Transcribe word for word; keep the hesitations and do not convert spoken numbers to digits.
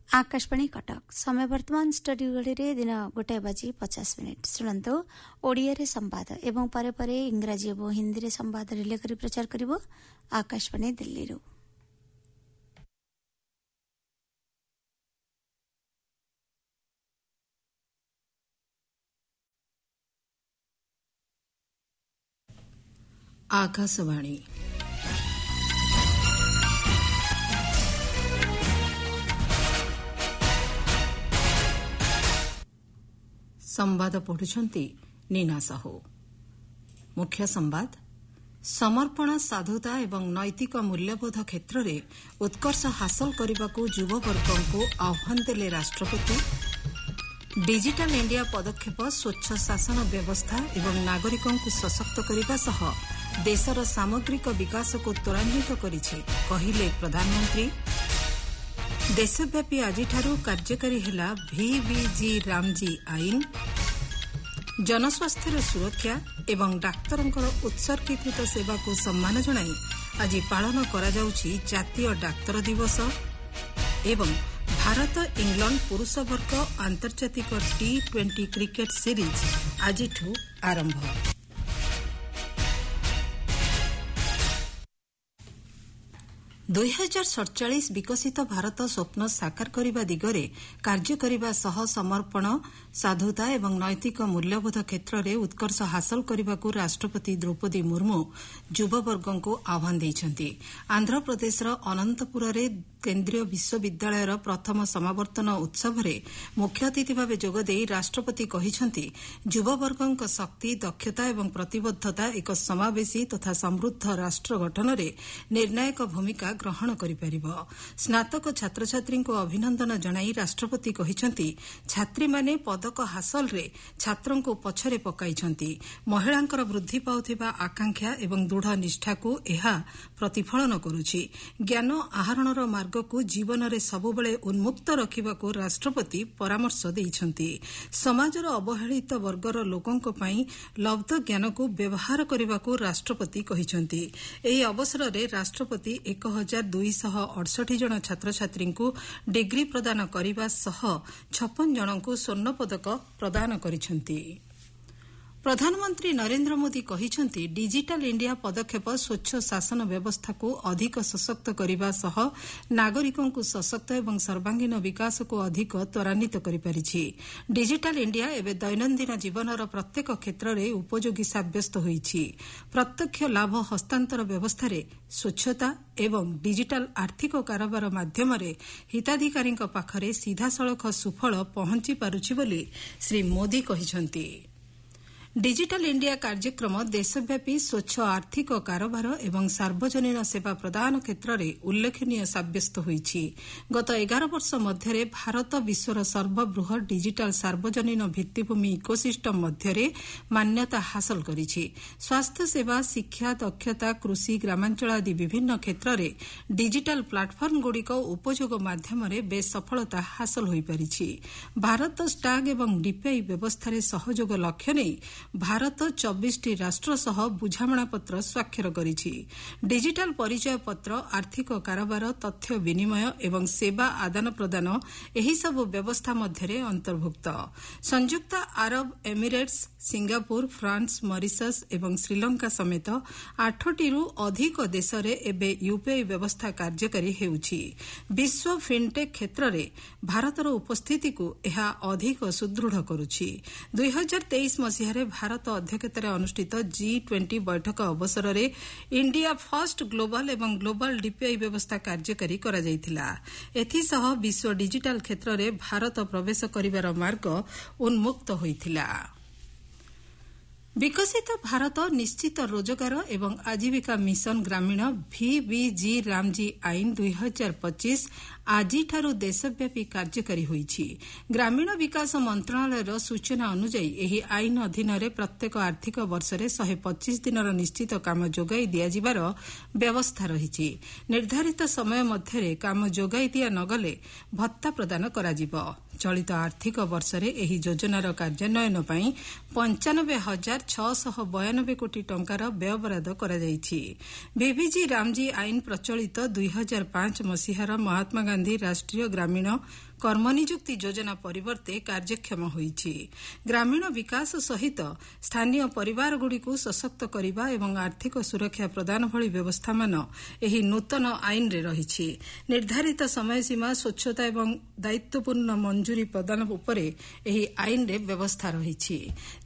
आकाशवाणी कटक समय वर्तमान स्टूडियो घड़ी दिन गोटे बजी पचास मिनिट शुणु ओडिया संवाद एवं परे परे इंग्राजी और हिंदी संवाद रिले कर प्रचार करिवो आकाशवाणी दिल्ली। आकाशवाणी संवाद पढ़ुछंती नीना साहू। मुख्य संवाद समर्पण साधुता एवं नैतिक मूल्यबोध क्षेत्र में उत्कर्ष हासिल करने को युववर्ग को आह्वान देले राष्ट्रपति। डिजिटल इंडिया पदक्षेप स्वच्छ शासन व्यवस्था एवं नागरिकों को सशक्त करने सह देशर सामग्रिक विकास को त्वरान्वित करिछि कहिले प्रधानमंत्री। देशव्यापी आजिठारू कार्यकारी हेला भिविजी रामजी आईन। जनस्वास्थ्यर सुरक्षा एवं डाक्तरंकर उत्सर्गीकृत सेवा को सम्मान जणाई आज पालन करा जाउछि जातीय डाक्तर दिवस। एवं भारत इंग्लैंड पुरुष वर्ग आंतर्जातिक टी ट्वेंटी क्रिकेट सीरीज आजिठू आरंभ। दुई हजार सड़चाश विकसित भारत स्वप्न साकार करने दिगरे कार्य करने सह समर्पण साधुता एवं नैतिक मूल्यबोध क्षेत्र में उत्कर्ष हासिल करने को राष्ट्रपति द्रौपदी मुर्मू युववर्ग को आह्वान देइछन्ति। आंध्र प्रदेशर अनंतपुर केन्द्रीय विश्वविद्यालयर प्रथम समावर्तन उत्सव में मुख्य अतिथि भाव जोगदे राष्ट्रपति कहिछन्ति युववर्ग शक्ति दक्षता एवं प्रतिबद्धता एक समावेशी तथा समृद्ध राष्ट्र गठन में निर्णायक भूमिका ग्रहण करिपारिबो। स्नातक छात्र छात्री को अभिनंदन जणाई राष्ट्रपति कहिछन्ति छात्री माने पदक हासिल रे छात्रों को पछरे पकाइछन्ति। महिलांकर वृद्धि पाउथिबा आकांक्षा एवं दृढ़ निष्ठा को एहा प्रतिफलन करुछि। ज्ञान आहरणर मार्ग को जीवन में सबुबले उन्मुक्त रखिबाको राष्ट्रपति परामर्श देइछन्ति। समाजर अवहेलित वर्गर लोकंक पई लब्ध ज्ञान को व्यवहार करबाको राष्ट्रपति कहिछन्ति। एही अवसर रे राष्ट्रपति एक हजार दुईश अड़सठ जन छात्र छात्री को डिग्री प्रदान करने सह छप्पन जन को स्वर्ण पदक प्रदान करिछन्ति। प्रधानमंत्री नरेंद्र मोदी कहिछन्ति डिजिटल इंडिया पदक्षेप स्वच्छ शासन व्यवस्था को अधिक सशक्त करने सह नागरिकों को सशक्त एवं सर्वांगीण विकास को अधिक त्वरान्वित करिपारिछि। डिजिटल इंडिया एवं दैनंदिन जीवनर प्रत्येक क्षेत्र में उपयोगी साब्यस्त होइछि। प्रत्यक्ष लाभ हस्तांतर व्यवस्था रे स्वच्छता एवं डिजिटल आर्थिक कारोबार माध्यम हिताधिकारी पाखरे सीधासलख सुफल पहुंची पारुछि बोली श्री मोदी कहिछन्ति। डिजिटल इंडिया कार्यक्रम देशव्यापी स्वच्छ आर्थिक कारोबार एवं सार्वजनीन सेवा प्रदान क्षेत्र में उल्लेखनीय साब्यस्त होइछि। गत एगार वर्ष मध्य भारत विश्वर सर्वबृहत डिजिटल सार्वजनीन भित्तिभूमि इकोसिस्टम मध्य मान्यता हासिल करिछि। स्वास्थ्य सेवा शिक्षा दक्षता कृषि ग्रामांचल आदि विभिन्न क्षेत्र में डिजिटल प्लाटफर्म गुड़िक उपयोग माध्यम बेस सफलता हासिल होई परिछि। भारत स्टाग एवं डीपीआई व्यवस्था सहयोग लक्ष्य नहीं भारत चौबीस टी राष्ट्र सह बुझामणा पत्र स्वाक्षर करिछि। डिजिटल परिचय पत्र आर्थिक कारोबार तथ्य विनिमय एवं सेवा आदान प्रदान एही सब व्यवस्था मध्य अंतर्भुक्त। संयुक्त Arab Emirates Singapore France Mauritius एवं श्रीलंका समेत आठटी अधिक देश में एबे यूपीआई व्यवस्था कार्यकारी हेउछि। विश्व फिनटेक क्षेत्र में भारतर उपस्थिति को यह अधिक सुदृढ़ करुछि। दुई हजार तेईस मसीह भारत अध्यक्षतार अनुष्ठित जी ट्वेंटी बैठक अवसर में इंडिया फर्स्ट ग्लोबल एवं ग्लोबल डीपीआई व्यवस्था कार्यकारी करा जायतिला। एथिसह विश्व डिजिटल क्षेत्र में भारत प्रवेश करिवार मार्ग उन्मुक्त होइतिला। विकसित भारत निश्चित रोजगार एवं आजीविका मिशन ग्रामीण भिविजी रामजी आईन दुई हजार पच्चीस आजिठारू देशव्यापी कार्यकारी होइछि। ग्रामीण विकास मंत्रालयर सूचना अनुसार एही आईन अधीन प्रत्येक आर्थिक वर्ष में शहे पच्चीस दिन निश्चित काम जोगाई दियाजिबार व्यवस्था रहिछि। निर्धारित समय मध्य काम जोगाई दिया नगले भत्ता प्रदान कराजिब। चलित आर्थिक वर्ष में एही योजनार कार्यान्वयन पई पंचानबे हजार ଛଅଶହ ବୟାନବେ କୋଟି ଟଙ୍କାର ବ୍ୟୟବରାଦ କରାଯାଇଛି। ଭିଭିଜି ରାମଜୀ ଆଇନ ପ୍ରଚଳିତ ଦୁଇ ହଜାର ପାଞ୍ଚ ମସିହାର ମହାତ୍ମା ଗାନ୍ଧୀ ରାଷ୍ଟ୍ରୀୟ ଗ୍ରାମୀଣ କର୍ମନିଯୁକ୍ତି ଯୋଜନା ପରିବର୍ତ୍ତେ କାର୍ଯ୍ୟକ୍ଷମ ହୋଇଛି। ଗ୍ରାମୀଣ ବିକାଶ ସହିତ ସ୍ଥାନୀୟ ପରିବାରଗୁଡ଼ିକୁ ସଶକ୍ତ କରିବା ଏବଂ ଆର୍ଥିକ ସୁରକ୍ଷା ପ୍ରଦାନ ଭଳି ବ୍ୟବସ୍ଥାମାନ ଏହି ନୂତନ ଆଇନରେ ରହିଛି। ନିର୍ଦ୍ଧାରିତ ସମୟସୀମା, ସ୍ୱଚ୍ଛତା ଏବଂ ଦାୟିତ୍ୱପୂର୍ଣ୍ଣ ମଞ୍ଜୁରୀ ପ୍ରଦାନ ଉପରେ ଏହି ଆଇନରେ ବ୍ୟବସ୍ଥା ରହିଛି।